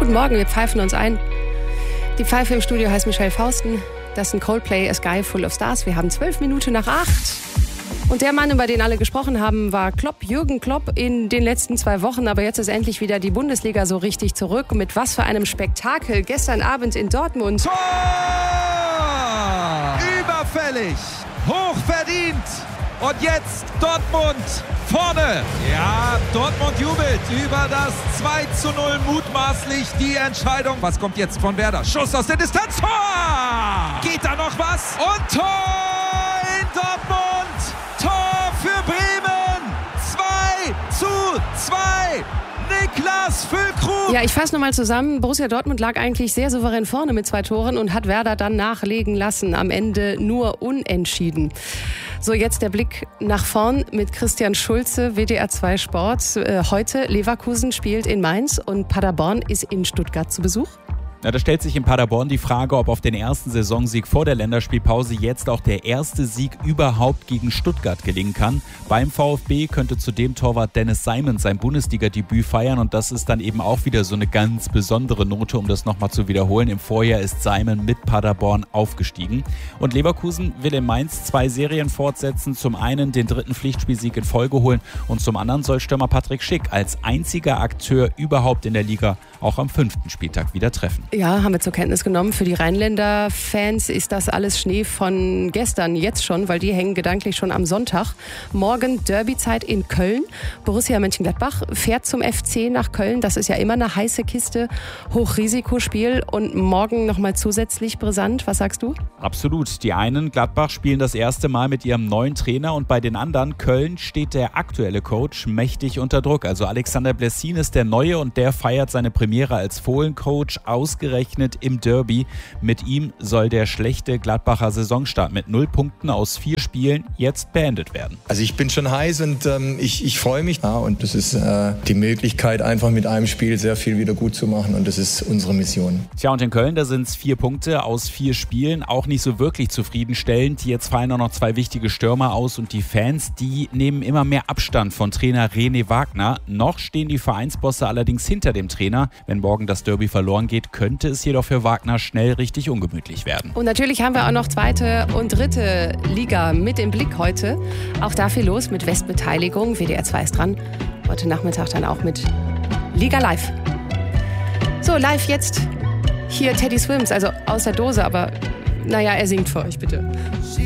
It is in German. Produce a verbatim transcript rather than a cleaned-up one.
Guten Morgen, wir pfeifen uns ein. Die Pfeife im Studio heißt Michelle Fausten. Das ist ein Coldplay, A Sky Full of Stars. Wir haben zwölf Minuten nach acht. Und der Mann, über den alle gesprochen haben, war Klopp, Jürgen Klopp in den letzten zwei Wochen. Aber jetzt ist endlich wieder die Bundesliga so richtig zurück. Mit was für einem Spektakel gestern Abend in Dortmund. Tor! Überfällig, hochverdient. Und jetzt Dortmund vorne. Ja, Dortmund jubelt über das zwei zu null, mutmaßlich die Entscheidung. Was kommt jetzt von Werder? Schuss aus der Distanz. Tor! Geht da noch was? Und Tor in Dortmund. Tor für Bremen. zwei zu zwei. Niklas Füllkrug. Ja, ich fasse nochmal zusammen. Borussia Dortmund lag eigentlich sehr souverän vorne mit zwei Toren und hat Werder dann nachlegen lassen. Am Ende nur unentschieden. So, jetzt der Blick nach vorn mit Christian Schulze, W D R zwei Sport. Äh, heute Leverkusen spielt in Mainz und Paderborn ist in Stuttgart zu Besuch. Ja, da stellt sich in Paderborn die Frage, ob auf den ersten Saisonsieg vor der Länderspielpause jetzt auch der erste Sieg überhaupt gegen Stuttgart gelingen kann. Beim VfB könnte zudem Torwart Dennis Simon sein Bundesliga-Debüt feiern und das ist dann eben auch wieder so eine ganz besondere Note, um das nochmal zu wiederholen. Im Vorjahr ist Simon mit Paderborn aufgestiegen. Und Leverkusen will in Mainz zwei Serien fortsetzen. Zum einen den dritten Pflichtspielsieg in Folge holen und zum anderen soll Stürmer Patrick Schick als einziger Akteur überhaupt in der Liga auch am fünften Spieltag wieder treffen. Ja, haben wir zur Kenntnis genommen. Für die Rheinländer-Fans ist das alles Schnee von gestern jetzt schon, weil die hängen gedanklich schon am Sonntag. Morgen Derbyzeit in Köln. Borussia Mönchengladbach fährt zum F C nach Köln. Das ist ja immer eine heiße Kiste. Hochrisikospiel und morgen nochmal zusätzlich brisant. Was sagst du? Absolut. Die einen, Gladbach, spielen das erste Mal mit ihrem neuen Trainer und bei den anderen, Köln, steht der aktuelle Coach mächtig unter Druck. Also Alexander Blessin ist der Neue und der feiert seine Premiere als Fohlencoach ausgerechnet im Derby. Mit ihm soll der schlechte Gladbacher Saisonstart mit null Punkten aus vier Spielen jetzt beendet werden. Also ich bin schon heiß und ähm, ich, ich freue mich. Ja, und das ist äh, die Möglichkeit, einfach mit einem Spiel sehr viel wieder gut zu machen und das ist unsere Mission. Tja, und in Köln, da sind es vier Punkte aus vier Spielen, auch nicht so wirklich zufriedenstellend. Jetzt fallen auch noch zwei wichtige Stürmer aus und die Fans, die nehmen immer mehr Abstand von Trainer René Wagner. Noch stehen die Vereinsbosse allerdings hinter dem Trainer. Wenn morgen das Derby verloren geht, könnte es jedoch für Wagner schnell richtig ungemütlich werden. Und natürlich haben wir auch noch zweite und dritte Liga mit im Blick heute. Auch da viel los mit Westbeteiligung. W D R zwei ist dran. Heute Nachmittag dann auch mit Liga Live. So, live jetzt hier Teddy Swims, also aus der Dose, aber naja, er singt für euch bitte.